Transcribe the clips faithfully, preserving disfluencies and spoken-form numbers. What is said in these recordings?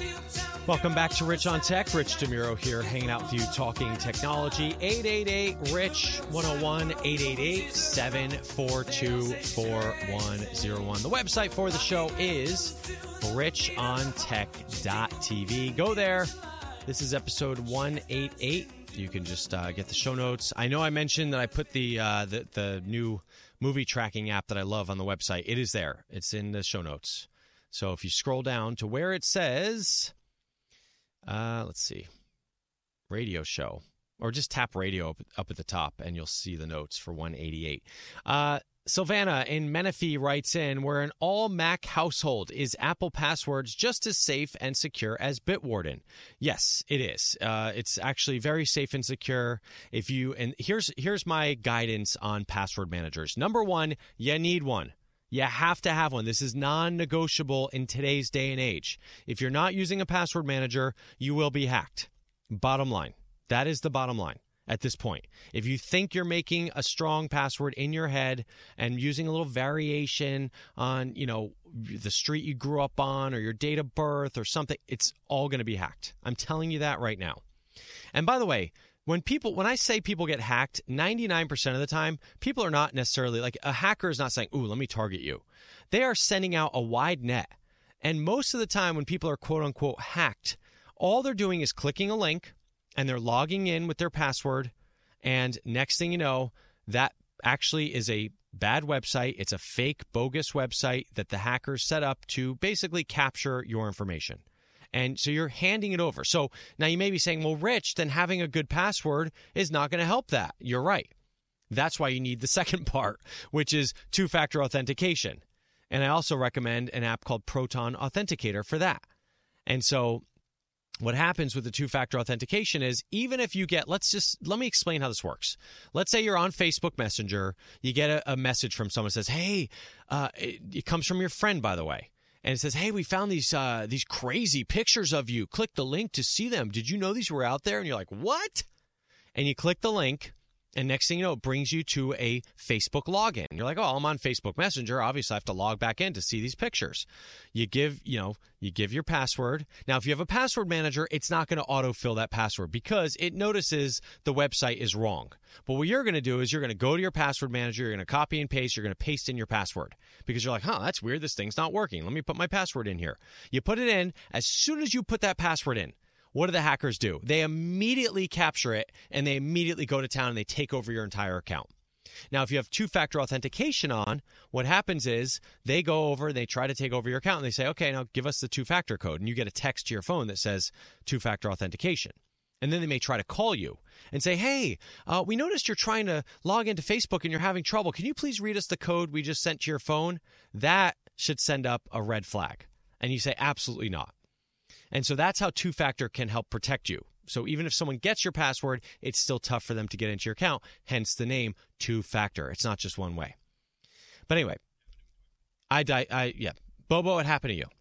Welcome back to Rich on Tech. Rich DeMuro here, hanging out with you, talking technology. eight eight eight, R I C H, one oh one, eight eight eight, seven four two, four one oh one. The website for the show is rich on tech dot t v. Go there. This is episode one eighty-eight. You can just uh, get the show notes. I know I mentioned that I put the, uh, the the new movie tracking app that I love on the website. It is there. It's in the show notes. So if you scroll down to where it says... Uh, let's see, radio show, or just tap radio up, up at the top and you'll see the notes for one eighty-eight. Uh, Sylvana in Menifee writes in, we're an all Mac household. Is Apple Passwords just as safe and secure as Bitwarden? Yes, it is. Uh, it's actually very safe and secure. If you, and here's, here's my guidance on password managers. Number one, you need one. You have to have one. This is non-negotiable in today's day and age. If you're not using a password manager, you will be hacked. Bottom line. That is the bottom line at this point. If you think you're making a strong password in your head and using a little variation on, you know, the street you grew up on or your date of birth or something, it's all going to be hacked. I'm telling you that right now. And by the way, When people, when I say people get hacked, ninety-nine percent of the time, people are not necessarily, like, a hacker is not saying, ooh, let me target you. They are sending out a wide net. And most of the time when people are quote-unquote hacked, all they're doing is clicking a link and they're logging in with their password. And next thing you know, that actually is a bad website. It's a fake, bogus website that the hackers set up to basically capture your information. And so you're handing it over. So now you may be saying, well, Rich, then having a good password is not going to help that. You're right. That's why you need the second part, which is two-factor authentication. And I also recommend an app called Proton Authenticator for that. And so what happens with the two-factor authentication is even if you get, let's just, let me explain how this works. Let's say you're on Facebook Messenger. You get a, a message from someone that says, hey, uh, it, it comes from your friend, by the way. And it says, hey, we found these uh, these crazy pictures of you. Click the link to see them. Did you know these were out there? And you're like, what? And you click the link, and next thing you know, it brings you to a Facebook login. You're like, oh, I'm on Facebook Messenger. Obviously, I have to log back in to see these pictures. You give, you know, you give your password. Now, if you have a password manager, it's not going to autofill that password because it notices the website is wrong. But what you're going to do is you're going to go to your password manager, you're going to copy and paste, you're going to paste in your password because you're like, huh, that's weird. This thing's not working. Let me put my password in here. You put it in. As soon as you put that password in, what do the hackers do? They immediately capture it, and they immediately go to town, and they take over your entire account. Now, if you have two-factor authentication on, what happens is they go over, they try to take over your account, and they say, okay, now give us the two-factor code. And you get a text to your phone that says two-factor authentication. And then they may try to call you and say, hey, uh, we noticed you're trying to log into Facebook and you're having trouble. Can you please read us the code we just sent to your phone? That should send up a red flag. And you say, absolutely not. And so that's how two-factor can help protect you. So even if someone gets your password, it's still tough for them to get into your account, hence the name two-factor. It's not just one way. But anyway, I, I, I yeah, Bobo, it happened to you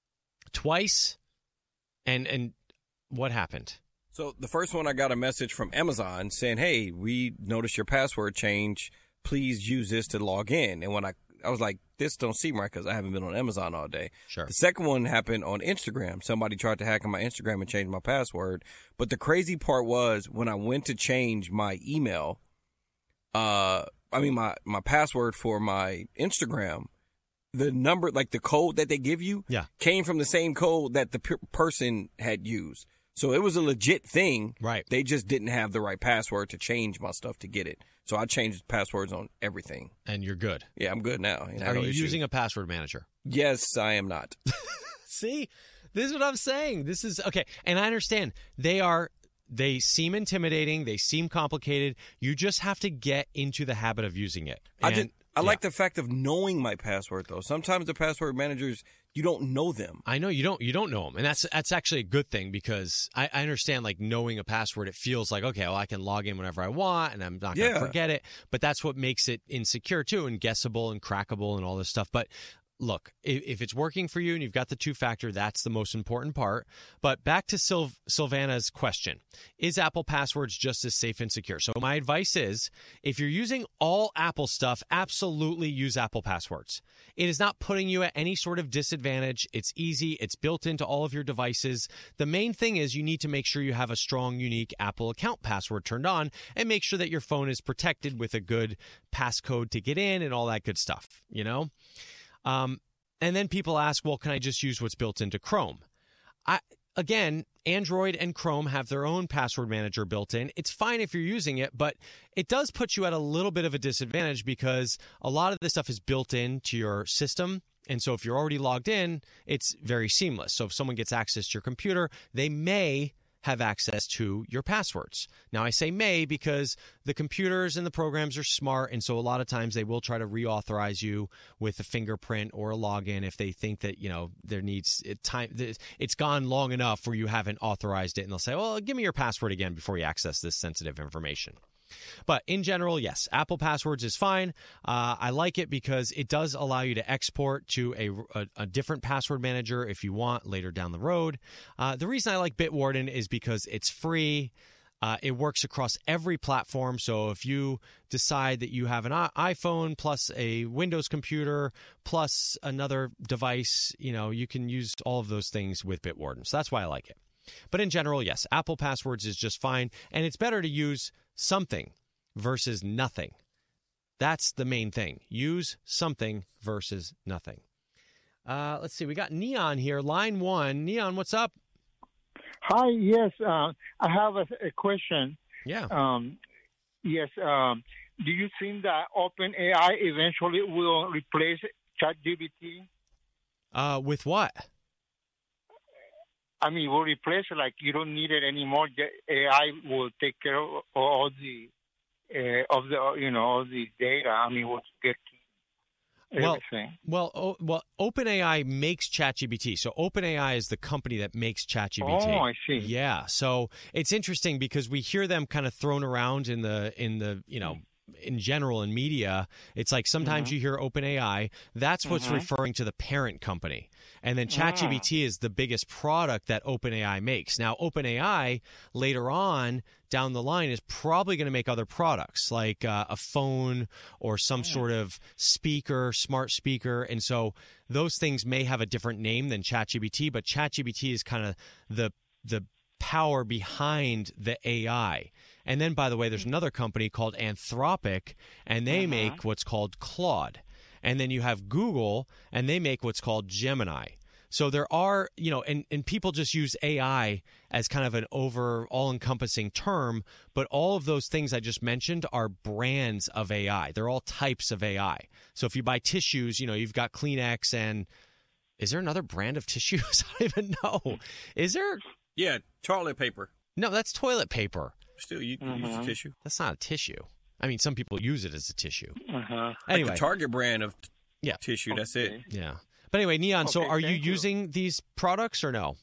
twice, and and what happened? So the first one, I got a message from Amazon saying, hey, we noticed your password change. Please use this to log in. And when I I was like, this don't seem right because I haven't been on Amazon all day. Sure. The second one happened on Instagram. Somebody tried to hack on my Instagram and change my password. But the crazy part was when I went to change my email, uh, I mean, my, my password for my Instagram, the number, like the code that they give you yeah. came from the same code that the p- person had used. So it was a legit thing. Right. They just didn't have the right password to change my stuff to get it. So I changed passwords on everything. And you're good. Yeah, I'm good now. You know, Are no you issues. using a password manager? Yes, I am not. See, this is what I'm saying. This is okay. And I understand they are, they seem intimidating. They seem complicated. You just have to get into the habit of using it. And, I did. I yeah. like the fact of knowing my password, though. Sometimes the password managers, you don't know them. I know you don't. You don't know them, and that's that's actually a good thing because I, I understand like knowing a password. It feels like okay, well I can log in whenever I want, and I'm not going to Yeah. forget it. But that's what makes it insecure too, and guessable and crackable and all this stuff. But look, if, if it's working for you and you've got the two-factor, that's the most important part. But back to Sil- Silvana's question, is Apple Passwords just as safe and secure? So my advice is, if you're using all Apple stuff, absolutely use Apple Passwords. It is not putting you at any sort of disadvantage. It's easy. It's built into all of your devices. The main thing is you need to make sure you have a strong, unique Apple account password turned on and make sure that your phone is protected with a good passcode to get in and all that good stuff, you know? Um, and then people ask, well, can I just use what's built into Chrome? I, again, Android and Chrome have their own password manager built in. It's fine if you're using it, but it does put you at a little bit of a disadvantage because a lot of this stuff is built into your system. And so if you're already logged in, it's very seamless. So if someone gets access to your computer, they may have access to your passwords. Now, I say may because the computers and the programs are smart, and so a lot of times they will try to reauthorize you with a fingerprint or a login if they think that, you know, there needs it time. It's gone long enough where you haven't authorized it, and they'll say, well, give me your password again before you access this sensitive information. But in general, yes, Apple Passwords is fine. Uh, I like it because it does allow you to export to a, a, a different password manager if you want later down the road. Uh, the reason I like Bitwarden is because it's free. Uh, it works across every platform. So if you decide that you have an iPhone plus a Windows computer plus another device, you know, you can use all of those things with Bitwarden. So that's why I like it. But in general, yes, Apple Passwords is just fine. And it's better to use something versus nothing. That's the main thing. Use something versus nothing. Uh, let's see. We got Neon here. Line one. Neon, what's up? Hi. Yes. Uh, I have a, a question. Yeah. Um, yes. Um, do you think that OpenAI eventually will replace ChatGPT? Uh, with what? I mean, will replace it, like you don't need it anymore. The A I will take care of all the uh, of the you know all the data. I mean, we'll get everything. Well, well, oh, well. OpenAI makes ChatGPT. So OpenAI is the company that makes ChatGPT. Oh, I see. Yeah. So it's interesting because we hear them kind of thrown around in the in the you know. in general in media. It's like sometimes mm-hmm. you hear OpenAI, that's what's mm-hmm. referring to the parent company. And then ChatGPT ah. is the biggest product that OpenAI makes. Now, OpenAI later on down the line is probably going to make other products like uh, a phone or some yeah. sort of speaker, smart speaker. And so those things may have a different name than ChatGPT, but ChatGPT is kind of the the power behind the A I. And then, by the way, there's another company called Anthropic, and they uh-huh. make what's called Claude. And then you have Google, and they make what's called Gemini. So there are, you know, and, and people just use A I as kind of an over all-encompassing term, but all of those things I just mentioned are brands of A I. They're all types of A I. So if you buy tissues, you know, you've got Kleenex, and is there another brand of tissues? I don't even know. Is there? Yeah, toilet paper. No, that's toilet paper. Still, you can uh-huh. use a tissue. That's not a tissue. I mean, some people use it as a tissue. Uh-huh. Anyway. Like the Target brand of t- yeah. tissue, that's okay. it. Yeah. But anyway, Neon, okay, so are you, you using these products or no?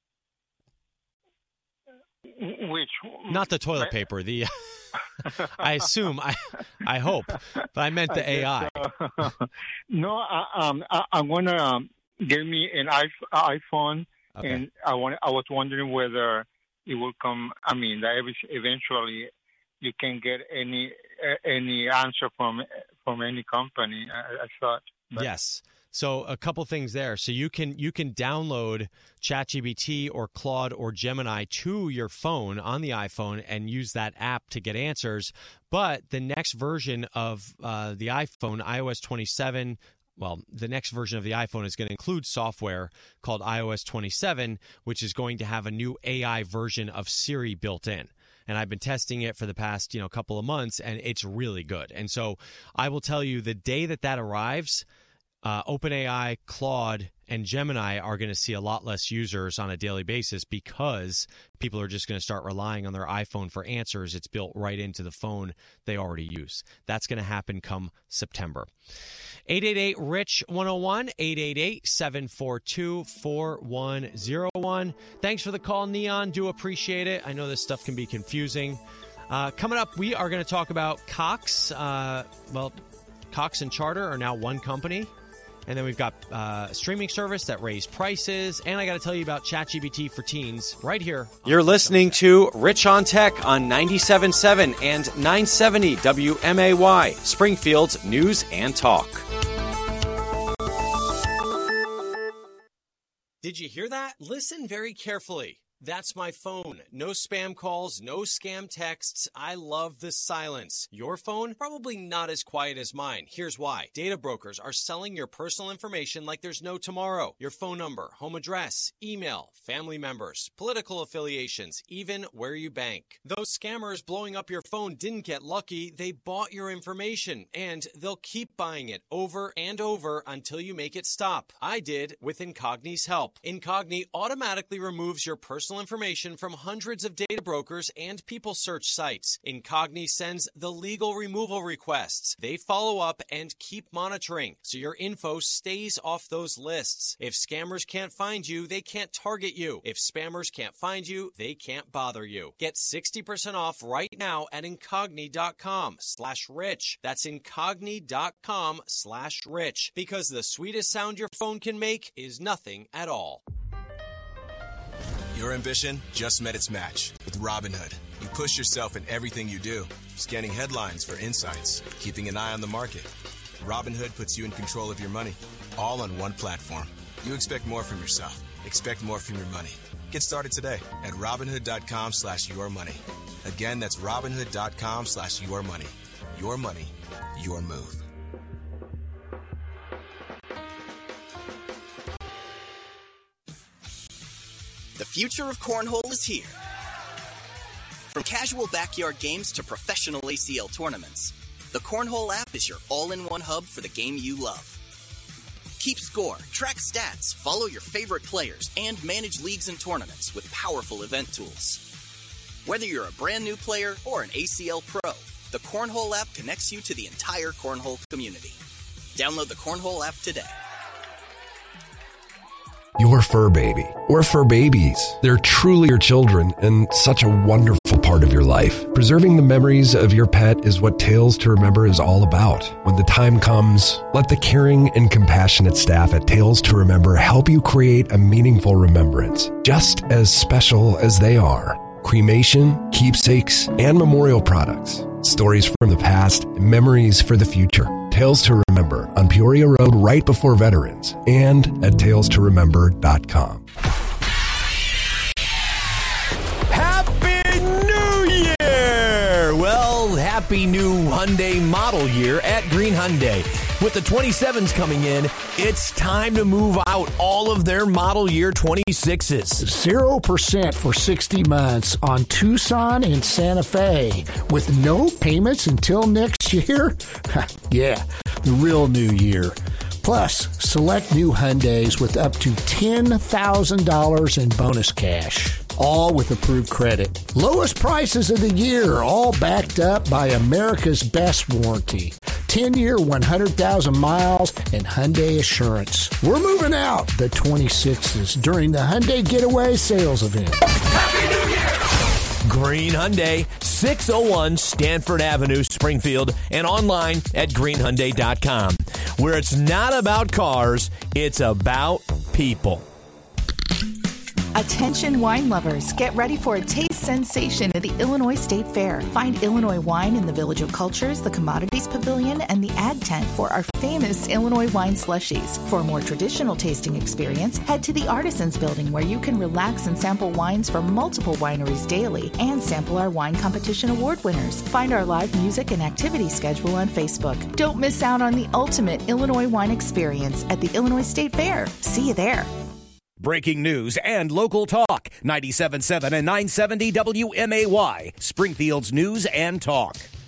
Which? Not the toilet paper. The I assume, I I hope, but I meant the I A I. So. No, I, um, I, I'm going to um, give me an iPhone, okay. and I want. I was wondering whether it will come. I mean, that eventually you can get any any answer from from any company. I, I thought. But. Yes. So a couple things there. So you can you can download ChatGPT or Claude or Gemini to your phone on the iPhone and use that app to get answers. But the next version of uh, the iPhone, i O S twenty-seven. Well, the next version of the iPhone is going to include software called i O S twenty-seven, which is going to have a new A I version of Siri built in. And I've been testing it for the past, you know, couple of months, and it's really good. And so I will tell you, the day that that arrives, uh, OpenAI, Claude, and Gemini are going to see a lot less users on a daily basis because people are just going to start relying on their iPhone for answers. It's built right into the phone they already use. That's going to happen come September. eight eight eight, R I C H one oh one, eight eight eight, seven four two, four one oh one. Thanks for the call, Neon. Do appreciate it. I know this stuff can be confusing. Uh, coming up, we are going to talk about Cox. Uh, well, Cox and Charter are now one company. And then we've got uh, a streaming service that raised prices. And I got to tell you about ChatGPT for Teens right here. You're listening to Rich on Tech on ninety-seven point seven and nine seventy W M A Y, Springfield's News and Talk. Did you hear that? Listen very carefully. That's my phone. No spam calls, no scam texts. I love the silence. Your phone? Probably not as quiet as mine. Here's why. Data brokers are selling your personal information like there's no tomorrow. Your phone number, home address, email, family members, political affiliations, even where you bank. Those scammers blowing up your phone didn't get lucky. They bought your information, and they'll keep buying it over and over until you make it stop. I did with Incogni's help. Incogni automatically removes your personal information from hundreds of data brokers and people search sites. Incogni sends the legal removal requests. They follow up and keep monitoring, so your info stays off those lists. If scammers can't find you, they can't target you. If spammers can't find you, they can't bother you. Get sixty percent off right now at incogni.com slash rich. That's incogni.com slash rich. Because the sweetest sound your phone can make is nothing at all. Your ambition just met its match with Robinhood. You push yourself in everything you do, scanning headlines for insights, keeping an eye on the market. Robinhood puts you in control of your money, all on one platform. You expect more from yourself. Expect more from your money. Get started today at Robinhood.com slash your money. Again, that's Robinhood.com slash your money. Your money, your move. The future of cornhole is here. From casual backyard games to professional A C L tournaments, the Cornhole app is your all-in-one hub for the game you love. Keep score, track stats, follow your favorite players, and manage leagues and tournaments with powerful event tools. Whether you're a brand new player or an A C L pro, the Cornhole app connects you to the entire cornhole community. Download the Cornhole app today. Your fur baby, or fur babies. They're truly your children and such a wonderful part of your life. Preserving the memories of your pet is what Tales to Remember is all about. When the time comes, let the caring and compassionate staff at Tales to Remember help you create a meaningful remembrance, just as special as they are. Cremation, keepsakes, and memorial products. Stories from the past, memories for the future. Tales to Remember on Peoria Road right before Veterans and at tales to remember dot com. Happy New Year! Well, happy new Hyundai model year at Green Hyundai. With the twenty-sevens coming in, it's time to move out all of their model year twenty-sixes. zero percent for sixty months on Tucson and Santa Fe with no payments until next year? Yeah, the real new year. Plus, select new Hyundais with up to ten thousand dollars in bonus cash. All with approved credit. Lowest prices of the year, all backed up by America's best warranty. ten-year, one hundred thousand miles, and Hyundai Assurance. We're moving out the twenty-sixes during the Hyundai Getaway Sales Event. Happy New Year! Green Hyundai, six oh one Stanford Avenue, Springfield, and online at green hyundai dot com, where it's not about cars, it's about people. Attention wine lovers, get ready for a taste sensation at the Illinois State Fair. Find Illinois wine in the Village of Cultures, the Commodities Pavilion, and the Ag Tent for our famous Illinois wine slushies. For a more traditional tasting experience, head to the Artisans Building where you can relax and sample wines from multiple wineries daily and sample our wine competition award winners. Find our live music and activity schedule on Facebook. Don't miss out on the ultimate Illinois wine experience at the Illinois State Fair. See you there. Breaking news and local talk. ninety-seven point seven and nine seventy W M A Y, Springfield's News and Talk.